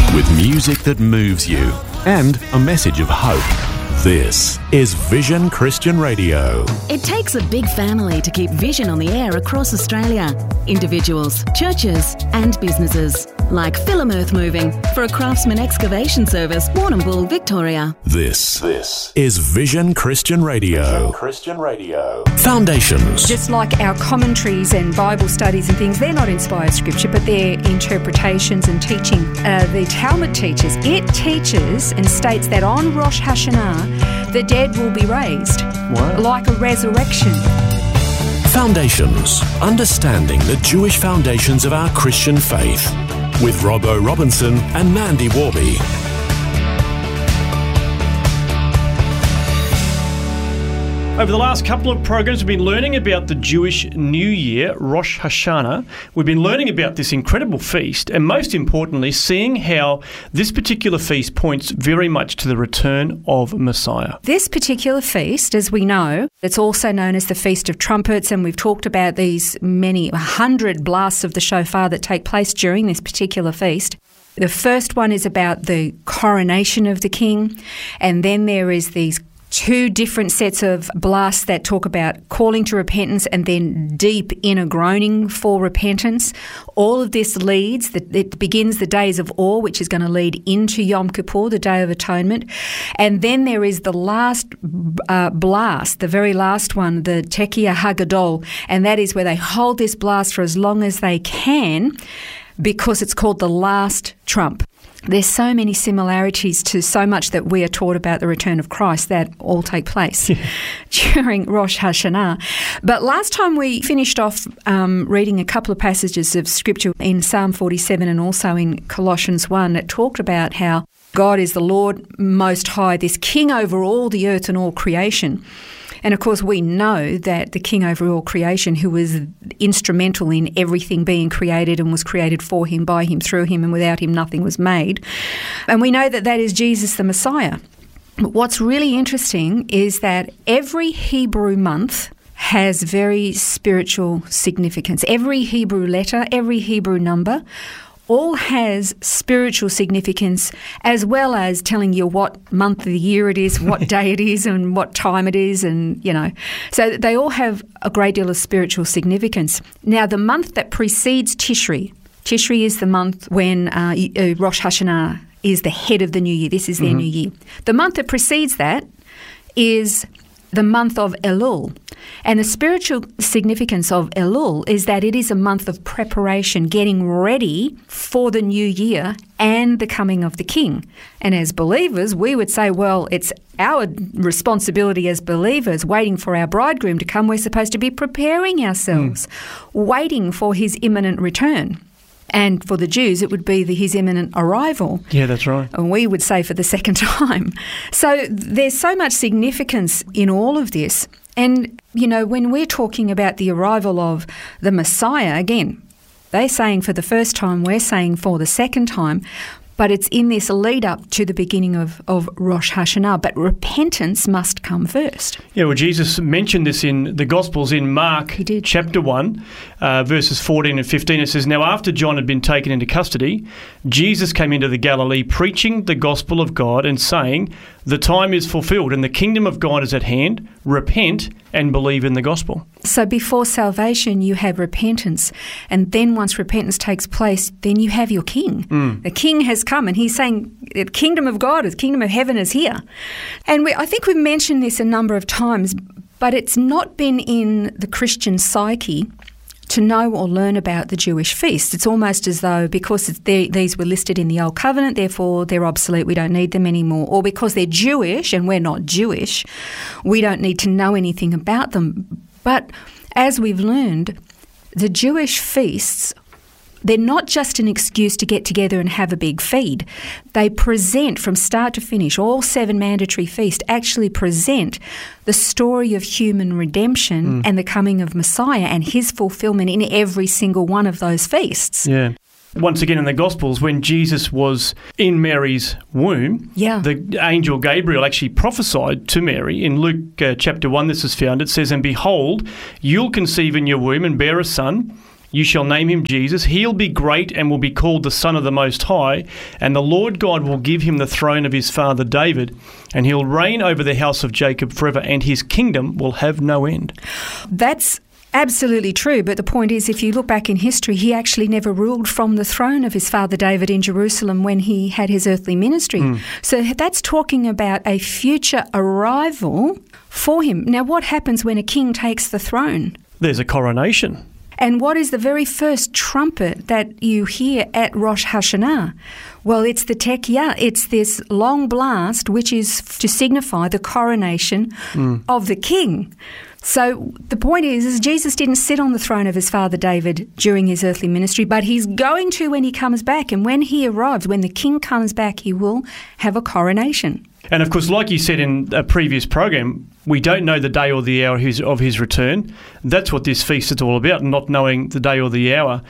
with music that moves you and a message of hope. This is Vision Christian Radio. It takes a big family to keep Vision on the air across Australia. Individuals, churches and businesses. Like Philomearth Moving for a Craftsman Excavation Service, Warrnambool, Victoria. This is Vision Christian Radio. Foundations. Just like our commentaries and Bible studies and things, they're not inspired scripture, but they're interpretations and teaching. The Talmud teaches, it teaches and states that on Rosh Hashanah, the dead will be raised. Wow. Like a resurrection. Foundations. Understanding the Jewish foundations of our Christian faith. With Robbo Robinson and Mandy Warby. Over the last couple of programs, we've been learning about the Jewish New Year, Rosh Hashanah. We've been learning about this incredible feast and, most importantly, seeing how this particular feast points very much to the return of Messiah. This particular feast, as we know, it's also known as the Feast of Trumpets, and we've talked about these many 100 blasts of the shofar that take place during this particular feast. The first one is about the coronation of the king, and then there is these two different sets of blasts that talk about calling to repentance and then deep inner groaning for repentance. All of this leads, it begins the days of awe, which is going to lead into Yom Kippur, the Day of Atonement. And then there is the last blast, the very last one, the Tekiah HaGadol, and that is where they hold this blast for as long as they can because it's called the last trump. There's so many similarities to so much that we are taught about the return of Christ that all take place during Rosh Hashanah. But last time we finished off reading a couple of passages of Scripture in Psalm 47 and also in Colossians 1 that talked about how God is the Lord Most High, this King over all the earth and all creation. And of course, we know that the King over all creation, who was instrumental in everything being created and was created for him, by him, through him, and without him nothing was made. And we know that that is Jesus the Messiah. But what's really interesting is that every Hebrew month has very spiritual significance. Every Hebrew letter, every Hebrew number, all has spiritual significance, as well as telling you what month of the year it is, what day it is, and what time it is, and, you know. So they all have a great deal of spiritual significance. Now, the month that precedes Tishri is the month when Rosh Hashanah is the head of the new year. This is their new year. The month that precedes that is the month of Elul. And the spiritual significance of Elul is that it is a month of preparation, getting ready for the new year and the coming of the King. And as believers, we would say, well, it's our responsibility as believers, waiting for our bridegroom to come. We're supposed to be preparing ourselves, waiting for his imminent return. And for the Jews, it would be his imminent arrival. Yeah, that's right. And we would say for the second time. So there's so much significance in all of this. And, you know, when we're talking about the arrival of the Messiah, again, they're saying for the first time, we're saying for the second time. But it's in this lead up to the beginning of Rosh Hashanah. But repentance must come first. Yeah, well, Jesus mentioned this in the Gospels in Mark chapter 1, verses 14 and 15. It says, "Now after John had been taken into custody, Jesus came into the Galilee preaching the gospel of God and saying, 'The time is fulfilled and the kingdom of God is at hand. Repent and believe in the gospel.'" So before salvation, you have repentance. And then once repentance takes place, then you have your king. The king has come, and he's saying the kingdom of God, the kingdom of heaven is here. And I think we've mentioned this a number of times, but it's not been in the Christian psyche to know or learn about the Jewish feast. It's almost as though because these were listed in the Old Covenant, therefore they're obsolete, we don't need them anymore. Or because they're Jewish and we're not Jewish, we don't need to know anything about them. But as we've learned, the Jewish feasts, they're not just an excuse to get together and have a big feed. They present from start to finish, all 7 mandatory feasts actually present the story of human redemption and the coming of Messiah and his fulfillment in every single one of those feasts. Yeah. Once again in the Gospels, when Jesus was in Mary's womb, the angel Gabriel actually prophesied to Mary. In Luke chapter 1, this is found. It says, "And behold, you'll conceive in your womb and bear a son, You shall name him Jesus. He'll be great and will be called the Son of the Most High. And the Lord God will give him the throne of his father David. And he'll reign over the house of Jacob forever. And his kingdom will have no end. That's absolutely true. But the point is, if you look back in history, he actually never ruled from the throne of his father David in Jerusalem when he had his earthly ministry. So that's talking about a future arrival for him. Now, what happens when a king takes the throne? There's a coronation. And what is the very first trumpet that you hear at Rosh Hashanah? Well, it's the Tekiah. It's this long blast, which is to signify the coronation of the king. So the point is Jesus didn't sit on the throne of his father David during his earthly ministry, but he's going to when he comes back. And when he arrives, when the king comes back, he will have a coronation. And of course, like you said in a previous program, we don't know the day or the hour of his return. That's what this feast is all about, not knowing the day or the hour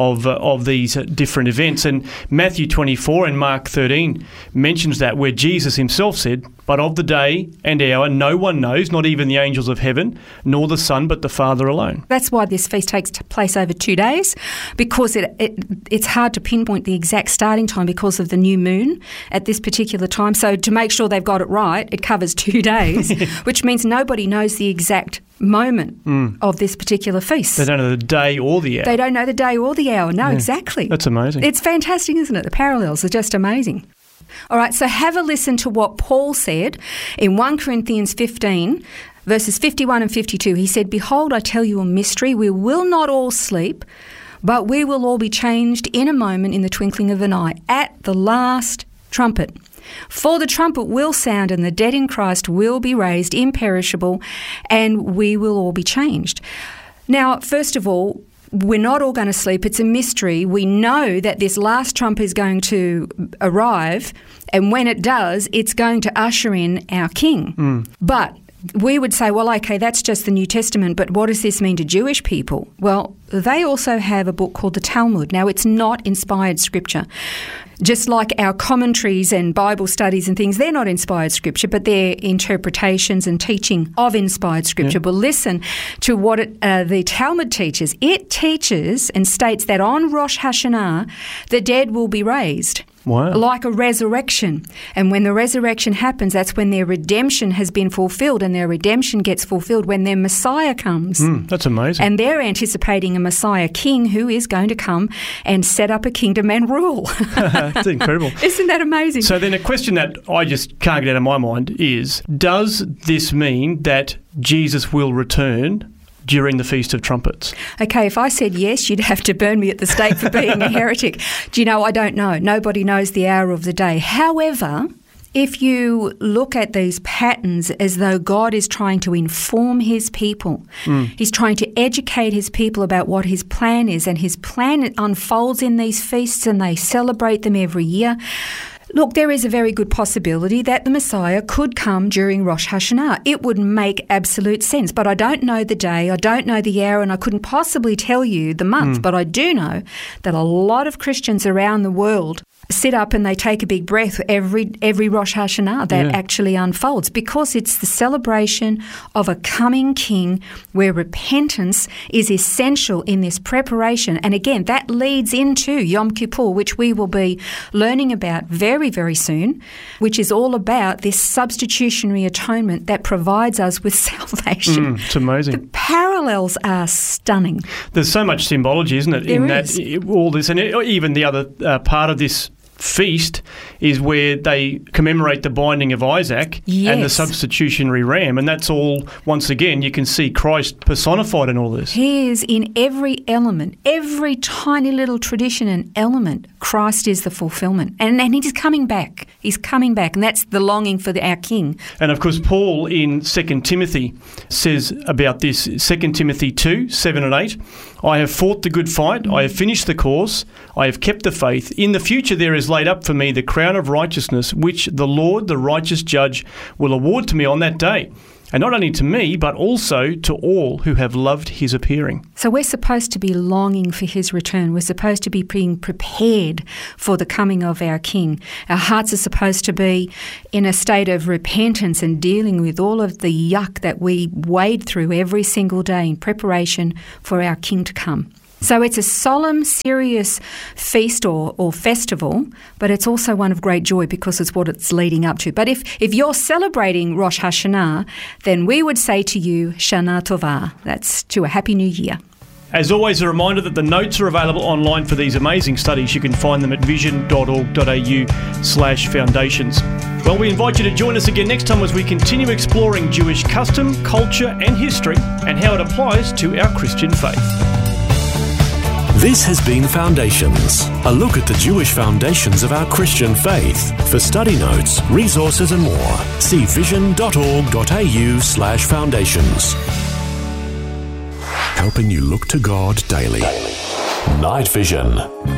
of these different events. And Matthew 24 and Mark 13 mentions that, where Jesus himself said, "But of the day and hour no one knows, not even the angels of heaven, nor the Son, but the Father alone." That's why this feast takes place over 2 days, because it's hard to pinpoint the exact starting time because of the new moon at this particular time. So to make sure they've got it right, it covers 2 days, which means nobody knows the exact moment of this particular feast. They don't know the day or the hour. They don't know the day or the hour. No, exactly. That's amazing. It's fantastic, isn't it? The parallels are just amazing. All right, so have a listen to what Paul said in 1 Corinthians 15, verses 51 and 52. He said, "Behold, I tell you a mystery. We will not all sleep, but we will all be changed in a moment, in the twinkling of an eye, at the last trumpet. For the trumpet will sound, and the dead in Christ will be raised imperishable, and we will all be changed." Now, first of all, we're not all going to sleep. It's a mystery. We know that this last trump is going to arrive, and when it does, it's going to usher in our King. But we would say, well, okay, that's just the New Testament, but what does this mean to Jewish people? Well, they also have a book called the Talmud. Now, it's not inspired scripture. Just like our commentaries and Bible studies and things, they're not inspired scripture, but they're interpretations and teaching of inspired scripture. But listen to what the Talmud teaches. It teaches and states that on Rosh Hashanah, the dead will be raised. Wow. Like a resurrection. And when the resurrection happens, that's when their redemption has been fulfilled, and their redemption gets fulfilled when their Messiah comes. That's amazing. And they're anticipating a Messiah king who is going to come and set up a kingdom and rule. That's incredible. Isn't that amazing? So then a question that I just can't get out of my mind is, does this mean that Jesus will return during the Feast of Trumpets? Okay, if I said yes, you'd have to burn me at the stake for being a heretic. Do you know, I don't know. Nobody knows the hour of the day. However, if you look at these patterns as though God is trying to inform his people, he's trying to educate his people about what his plan is, and his plan unfolds in these feasts and they celebrate them every year. Look, there is a very good possibility that the Messiah could come during Rosh Hashanah. It would make absolute sense, but I don't know the day, I don't know the hour, and I couldn't possibly tell you the month, but I do know that a lot of Christians around the world sit up and they take a big breath every Rosh Hashanah that actually unfolds, because it's the celebration of a coming king where repentance is essential in this preparation. And again, that leads into Yom Kippur, which we will be learning about very, very soon, which is all about this substitutionary atonement that provides us with salvation. It's amazing. The parallels are stunning. There's so much symbology, isn't it, all this, and even the other part of this feast is where they commemorate the binding of Isaac and the substitutionary ram, and that's all, once again, you can see Christ personified in all this. He is in every element, every tiny little tradition and element. Christ is the fulfillment, and he's coming back. He's coming back, and that's the longing for our King. And of course, Paul in 2 Timothy says about this, 2 Timothy 2, 7 and 8, "I have fought the good fight, I have finished the course, I have kept the faith. In the future there is laid up for me the crown of righteousness, which the Lord, the righteous judge, will award to me on that day. And not only to me, but also to all who have loved his appearing." So we're supposed to be longing for his return. We're supposed to be being prepared for the coming of our King. Our hearts are supposed to be in a state of repentance and dealing with all of the yuck that we wade through every single day in preparation for our King to come. So it's a solemn, serious feast or festival, but it's also one of great joy because it's what it's leading up to. But if you're celebrating Rosh Hashanah, then we would say to you, Shana Tova. That's to a Happy New Year. As always, a reminder that the notes are available online for these amazing studies. You can find them at vision.org.au/foundations. Well, we invite you to join us again next time as we continue exploring Jewish custom, culture and history and how it applies to our Christian faith. This has been Foundations, a look at the Jewish foundations of our Christian faith. For study notes, resources and more, see vision.org.au/foundations. Helping you look to God daily. Night Vision.